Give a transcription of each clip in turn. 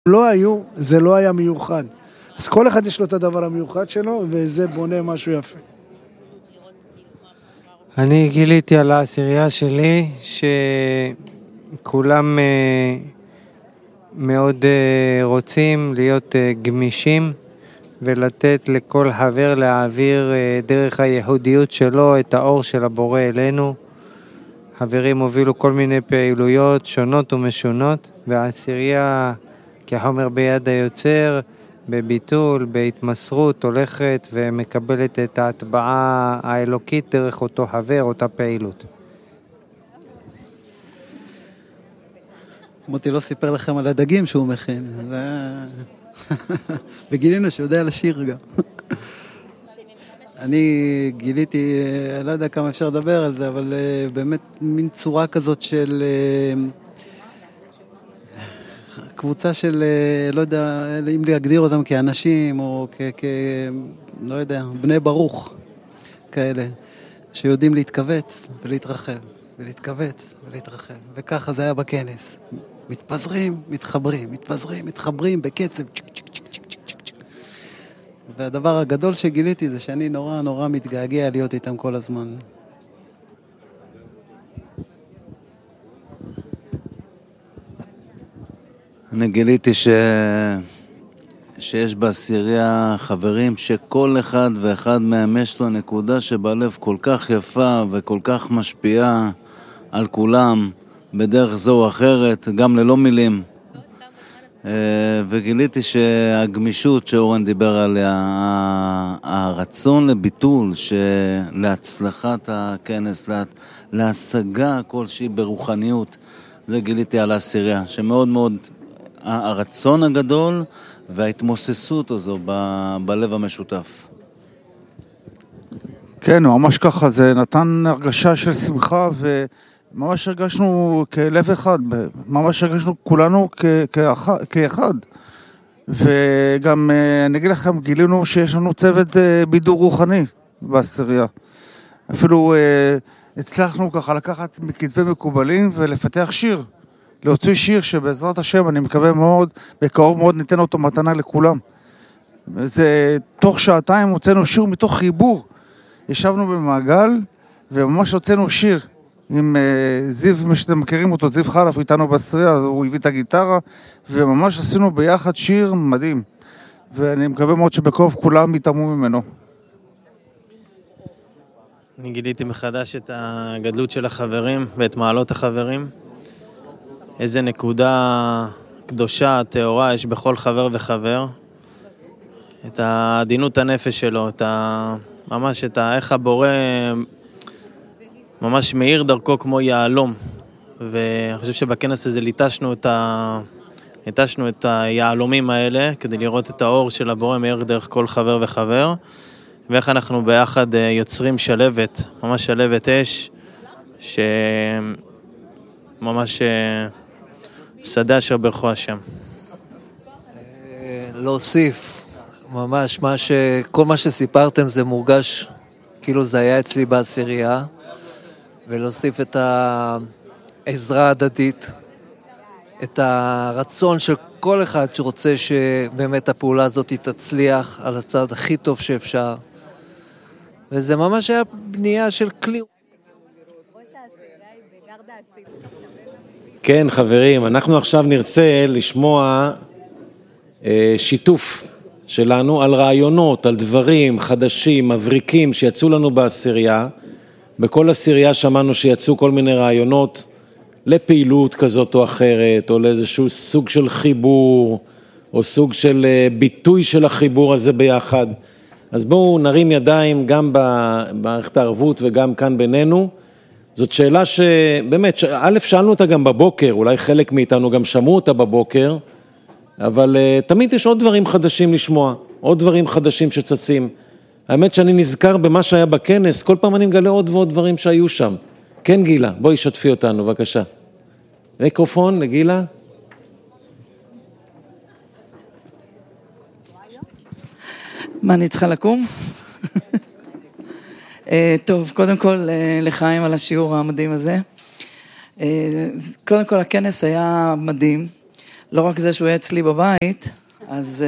לא היו, זה לא היה מיוחד. אז כל אחד יש לו את הדבר המיוחד שלו, וזה בונה משהו יפה. אני גיליתי על העשירייה שלי שכולם מאוד רוצים להיות גמישים ולתת לכל חבר להעביר דרך היהודיות שלו את האור של הבורא אלינו. חברים הובילו כל מיני פעילויות שונות ומשונות, והעשירייה כחומר ביד היוצר, בביטול, בהתמסרות, הולכת ומקבלת את ההטבעה האלוקית דרך אותו חבר, אותה פעילות. מוטי לא סיפר לכם על הדגים שהוא מכין. וגילינו שהוא יודע לשיר גם. אני גיליתי, לא יודע כמה אפשר לדבר על זה, אבל באמת מין צורה כזאת של קבוצה של, לא יודע, אם להגדיר אותם כאנשים או לא יודע, בני ברוך כאלה, שיודעים להתכווץ ולהתרחב, ולהתכווץ ולהתרחב. וככה זה היה בכנס. מתפזרים, מתחברים, מתפזרים, מתחברים בקצב צ'ק צ'ק צ'ק צ'ק צ'ק צ'ק. והדבר הגדול שגיליתי זה שאני נורא נורא מתגעגע להיות איתם כל הזמן. אני גיליתי שיש בעשירייה חברים שכל אחד ואחד מהם יש לו נקודה שבלב כל כך יפה וכל כך משפיעה על כולם בדרך זו או אחרת, גם ללא מילים. וגיליתי שהגמישות שאורן דיבר עליה, הרצון לביטול, להצלחת הכנס, להשגה כלשהי ברוחניות, זה גיליתי על העשירייה, שמאוד מאוד הרצון הגדול וההתמוססות הזו בלב המשותף. כן, ממש ככה, זה נתן הרגשה של שמחה, וממש הרגשנו כלב אחד, ממש הרגשנו כולנו כאחד. וגם אני אגיד לכם, גילינו שיש לנו צוות בידור רוחני בעשירייה. אפילו הצלחנו ככה לקחת מכתבי מקובלים ולפתח שיר. להוציא שיר שבעזרת השם אני מקווה מאוד, בקרוב מאוד ניתן אותו מתנה לכולם. זה תוך שעתיים הוצאנו שיר מתוך חיבור. ישבנו במעגל וממש הוצאנו שיר עם זיו, מי שאתם מכירים אותו, זיו חלף, איתנו בעשירייה, הוא הביא את הגיטרה, וממש עשינו ביחד שיר מדהים. ואני מקווה מאוד שבקרוב כולם יתאמו ממנו. אני גיליתי מחדש את הגדלות של החברים ואת מעלות החברים. איזה נקודה קדושה, תאורה יש בכל חבר וחבר. את העדינות הנפש שלו, ממש איך הבורא ממש מאיר דרכו כמו יעלום. ואני חושב שבכנס הזה ליטשנו את היעלומים האלה כדי לראות את האור של הבורא מאיר דרך כל חבר וחבר. ואיך אנחנו ביחד יוצרים שלבת, ממש שלבת אש, שממש שדה אשר ברכו השם. להוסיף, ממש כל מה שסיפרתם זה מורגש כאילו זה היה אצלי בעשירייה, ולהוסיף את העזרה ההדדית, את הרצון של כל אחד שרוצה שבאמת הפעולה הזאת תצליח על הצד הכי טוב שאפשר. וזה ממש היה בנייה של כלי. כן, חברים, אנחנו עכשיו נרצה לשמוע שיתוף שלנו על רעיונות, על דברים חדשים, מבריקים שיצאו לנו בעשירייה. בכל עשירייה שמענו שיצאו כל מיני רעיונות לפעילות כזאת או אחרת, או לאיזשהו סוג של חיבור, או סוג של ביטוי של החיבור הזה ביחד. אז בואו נרים ידיים גם במערכת הערבות וגם כאן בינינו. זאת שאלה שבאמת, א' שאלנו אותה גם בבוקר, אולי חלק מאיתנו גם שמעו אותה בבוקר, אבל תמיד יש עוד דברים חדשים לשמוע, עוד דברים חדשים שצצים. האמת שאני נזכר במה שהיה בכנס, כל פעם אני מגלה עוד ועוד דברים שהיו שם. כן גילה, בואי שתפי אותנו, בבקשה. מיקרופון לגילה. מה, אני צריכה לקום? טוב, קודם כל לחיים על השיעור המדהים הזה. קודם כל הכנס היה מדהים. לא רק זה שהוא היה אצלי בבית, אז...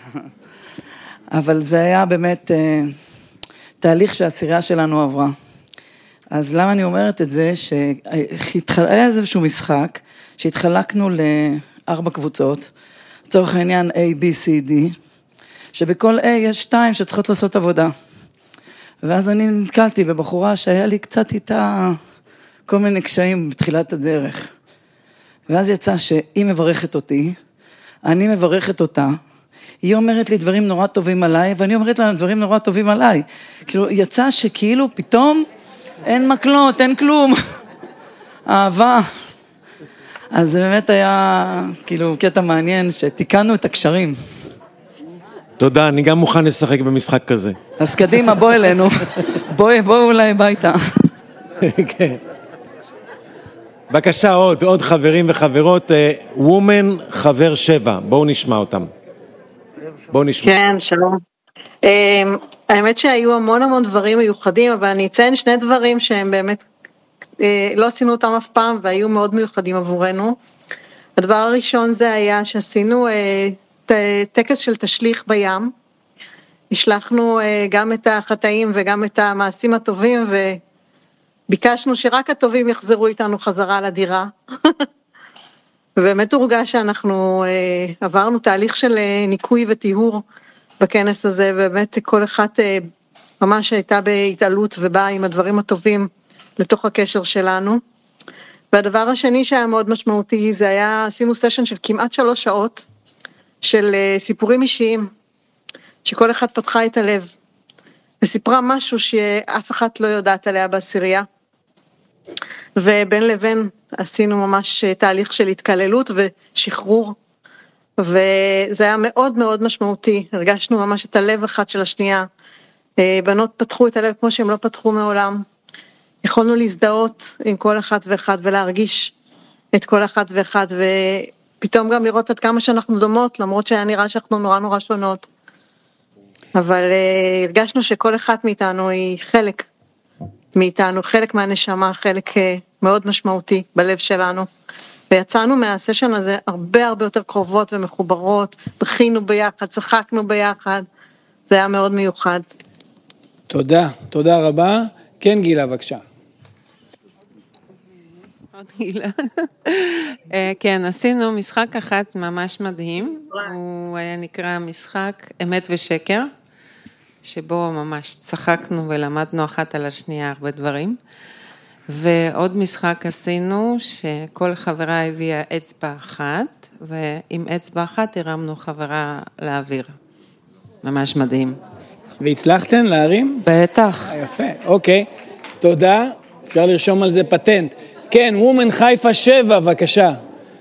אבל זה היה באמת תהליך שהעשירייה שלנו עברה. אז למה אני אומרת את זה? שהיה איזשהו משחק שהתחלקנו ל4 קבוצות, לצורך העניין A, B, C, D, שבכל A יש 2 שצריכות לעשות עבודה. ואז אני נתקלתי בבחורה שהיה לי קצת איתה כל מיני קשיים בתחילת הדרך. ואז יצא שהיא מברכת אותי, אני מברכת אותה, היא אומרת לי דברים נורא טובים עליי, ואני אומרת לה דברים נורא טובים עליי. כאילו, יצא שכאילו פתאום אין מקלות, אין כלום. אהבה. אז זה באמת היה כאילו קטע מעניין שתיקנו את הקשרים. תודה, אני גם מוכן לשחק במשחק כזה. אז קדימה, בוא אלינו. בואו אולי ביתה. כן. בבקשה, עוד חברים וחברות. וומן חבר 7, בואו נשמע אותם. בואו נשמע. כן, שלום. האמת שהיו המון דברים מיוחדים, אבל אני אציין 2 דברים שהם באמת, לא עשינו אותם אף פעם, והיו מאוד מיוחדים עבורנו. הדבר הראשון זה היה שעשינו טקס של תשליך בים. השלחנו גם את החטאים וגם את המעשים הטובים, וביקשנו שרק הטובים יחזרו איתנו חזרה לדירה. ובאמת הורגש שאנחנו עברנו תהליך של ניקוי וטיהור בכנס הזה, ובאמת כל אחת ממש הייתה בהתעלות ובאה עם הדברים הטובים לתוך הקשר שלנו. והדבר השני שהיה מאוד משמעותי, זה היה, עשינו סשן של כמעט 3 שעות, של סיפורים אישיים, שכל אחד פתחה את הלב, וסיפרה משהו שאף אחת לא יודעת עליה בעשירייה, ובין לבין עשינו ממש תהליך של התקללות ושחרור, וזה היה מאוד משמעותי, הרגשנו ממש את הלב אחד של השנייה, בנות פתחו את הלב כמו שהם לא פתחו מעולם, יכולנו להזדהות עם כל אחד ואחד ולהרגיש את כל אחד ואחד, ופתאום גם לראות עד כמה שאנחנו דומות, למרות שהיה נראה שאנחנו נורא שונות, אבל הרגשנו שכל אחד מאיתנו היא חלק מאיתנו, חלק מהנשמה, חלק מאוד משמעותי בלב שלנו, ויצאנו מהסשן הזה הרבה יותר קרובות ומחוברות, בכינו ביחד, צחקנו ביחד, זה היה מאוד מיוחד. תודה רבה. כן גילה, בבקשה. עוד גילה. כן, עשינו משחק אחד ממש מדהים, הוא היה נקרא משחק אמת ושקר, שבו ממש צחקנו ולמדנו אחת על השנייה הרבה דברים, ועוד משחק עשינו שכל חברה הביאה אצבע אחת, ועם אצבע אחת הרמנו חברה לאוויר. ממש מדהים. והצלחתן להרים? בטח. יפה, אוקיי. תודה, אפשר לרשום על זה פטנט. כן, וומן חיפה 7, בבקשה.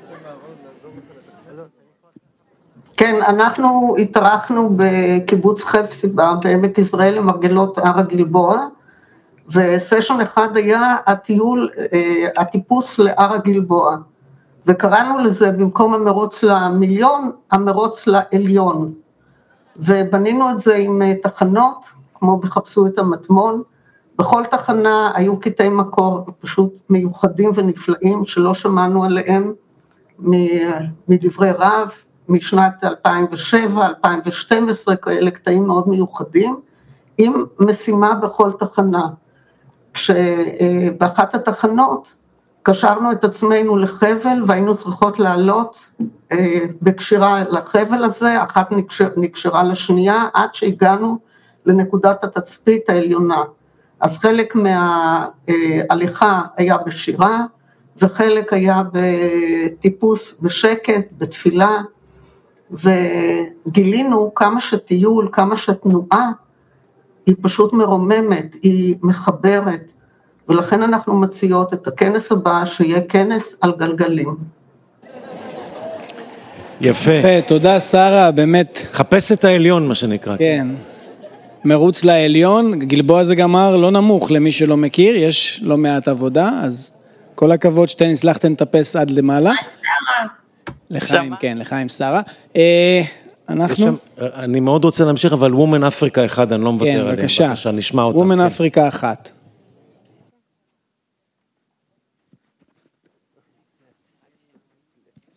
כן, אנחנו התארחנו בקיבוץ חפציבה בעמק יזרעאל למרגלות הר הגלבוע, וסשן אחד היה הטיפוס להר הגלבוע, וקראנו לזה במקום המרוץ למיליון, המרוץ לעליון, ובנינו את זה עם תחנות, כמו בחפשו את המטמון, בכל תחנה היו קטעי מקור פשוט מיוחדים ונפלאים, שלא שמענו עליהם מדברי רב, משנת 2007, 2012, כאלה קטעים מאוד מיוחדים, עם משימה בכל תחנה. כשבאחת התחנות קשרנו את עצמנו לחבל, והיינו צריכות לעלות בקשירה לחבל הזה, אחת נקשרה לשנייה, עד שהגענו לנקודת התצפית העליונה. אז חלק מההליכה היה בשירה, וחלק היה בטיפוס בשקט, בתפילה, וגילינו כמה שטיול, כמה שתנועה, היא פשוט מרוממת, היא מחברת, ולכן אנחנו מציעות את הכנס הבא, שיהיה כנס על גלגלים. יפה. תודה שרה, באמת. חפש את העליון, מה שנקרא. כן. מרוץ לעליון, גלבוע זה גמר לא נמוך למי שלא מכיר, יש לא מעט עבודה, אז כל הכבוד שאתן הצלחתן לטפס עד למעלה. לחיים, כן, לחיים שרה. אנחנו... אני מאוד רוצה להמשיך, אבל וומן אפריקה 1, אני לא מוותר עליהם. כן, בבקשה. נשמע אותם. וומן אפריקה 1.